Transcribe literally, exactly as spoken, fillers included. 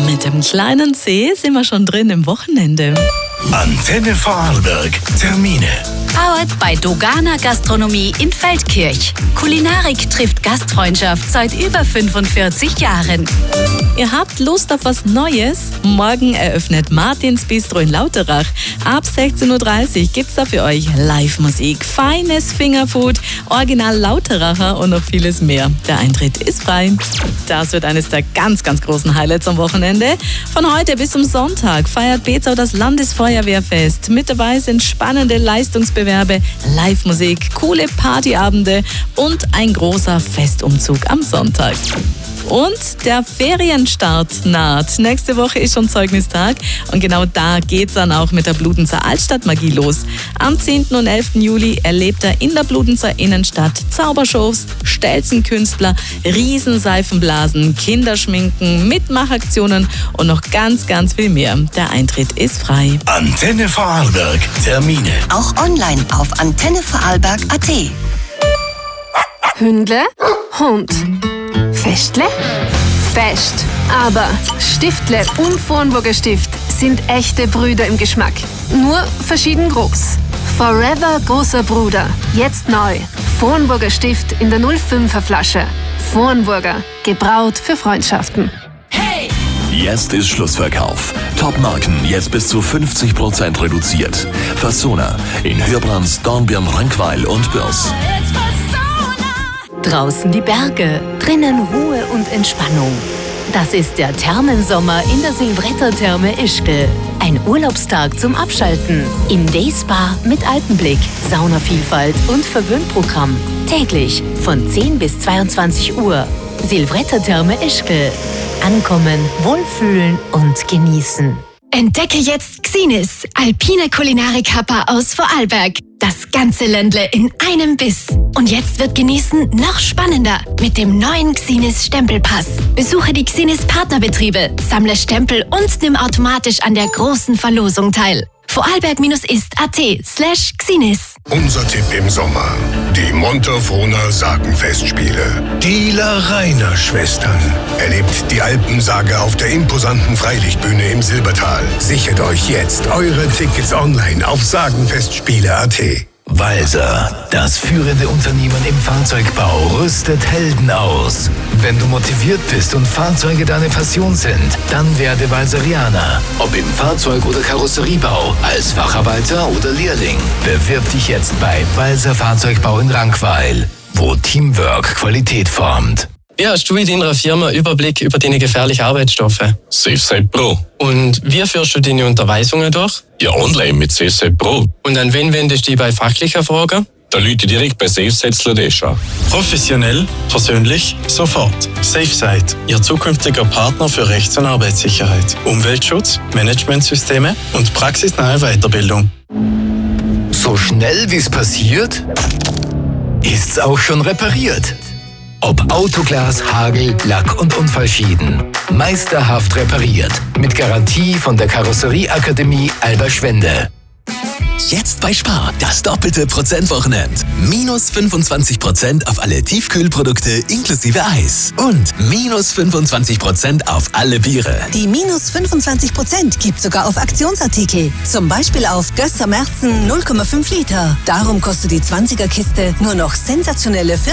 Mit dem kleinen C sind wir schon drin im Wochenende. Antenne Vorarlberg. Termine. Powered bei Dogana Gastronomie in Feldkirch. Kulinarik trifft Gastfreundschaft seit über fünfundvierzig Jahren. Ihr habt Lust auf was Neues? Morgen eröffnet Martins Bistro in Lauterach. Ab sechzehn Uhr dreißig gibt's da für euch Live-Musik, feines Fingerfood, Original Lauteracher und noch vieles mehr. Der Eintritt ist frei. Das wird eines der ganz, ganz großen Highlights am Wochenende. Von heute bis zum Sonntag feiert Bezau das Landesfeuerwehrfest. Mit dabei sind spannende Leistungsbewerbe, Live-Musik, coole Partyabende und ein großer Festumzug am Sonntag. Und der Ferienstart naht. Nächste Woche ist schon Zeugnistag und genau da geht's dann auch mit der Bludenzer Altstadtmagie los. Am zehnten und elften Juli erlebt er in der Bludenzer Innenstadt Zaubershows, Stelzenkünstler, Riesenseifenblasen, Kinderschminken, Mitmachaktionen und noch ganz, ganz viel mehr. Der Eintritt ist frei. Antenne Vorarlberg. Termine. Auch online auf antenne vorarlberg punkt at. Hündle, Hund. Festle? Fest. Aber Stiftle und Vornburger Stift sind echte Brüder im Geschmack. Nur verschieden groß. Forever großer Bruder. Jetzt neu. Vornburger Stift in der null fünfer Flasche. Vornburger. Gebraut für Freundschaften. Hey! Jetzt ist Schlussverkauf. Top-Marken jetzt bis zu fünfzig Prozent reduziert. Fasona in Hörbrands, Dornbirn, Rankweil und Bürs. Draußen die Berge, drinnen Ruhe und Entspannung. Das ist der Thermensommer in der Silvretter Therme Ischgl. Ein Urlaubstag zum Abschalten. Im Dayspa mit Alpenblick, Saunavielfalt und Verwöhnprogramm. Täglich von zehn bis zweiundzwanzig Uhr. Silvretter Therme Ischgl. Ankommen, wohlfühlen und genießen. Entdecke jetzt Xinis, alpine Kulinarik-Happer aus Vorarlberg. Das ganze Ländle in einem Biss. Und jetzt wird Genießen noch spannender mit dem neuen Xinis Stempelpass. Besuche die Xinis Partnerbetriebe, sammle Stempel und nimm automatisch an der großen Verlosung teil. Vorarlberg-ist.at slash Xinis. Unser Tipp im Sommer. Die Montafona Sagenfestspiele. Die Larrainer Schwestern. Erlebt die Alpensage auf der imposanten Freilichtbühne im Silbertal. Sichert euch jetzt eure Tickets online auf sagenfestspiele punkt at. Walser, das führende Unternehmen im Fahrzeugbau, rüstet Helden aus. Wenn du motiviert bist und Fahrzeuge deine Passion sind, dann werde Walserianer. Ob im Fahrzeug- oder Karosseriebau, als Facharbeiter oder Lehrling. Bewirb dich jetzt bei Walser Fahrzeugbau in Rankweil, wo Teamwork Qualität formt. Wie hast du in deiner Firma Überblick über deine gefährlichen Arbeitsstoffe? SafeSite Pro. Und wie führst du deine Unterweisungen durch? Ja, online mit SafeSite Pro. Und an wen wendest du dich bei fachlicher Frage? Da Leute direkt bei SafeSite Sladesha. Professionell, persönlich, sofort. SafeSite, Ihr zukünftiger Partner für Rechts- und Arbeitssicherheit, Umweltschutz, Managementsysteme und praxisnahe Weiterbildung. So schnell wie es passiert, ist's auch schon repariert. Ob Autoglas, Hagel, Lack- und Unfallschäden. Meisterhaft repariert. Mit Garantie von der Karosserieakademie Alberschwende. Jetzt bei Spar, das doppelte Prozentwochenend. Minus fünfundzwanzig Prozent auf alle Tiefkühlprodukte inklusive Eis. Und minus fünfundzwanzig Prozent auf alle Biere. Die minus fünfundzwanzig Prozent gibt sogar auf Aktionsartikel. Zum Beispiel auf Gösser Märzen null Komma fünf Liter. Darum kostet die zwanziger Kiste nur noch sensationelle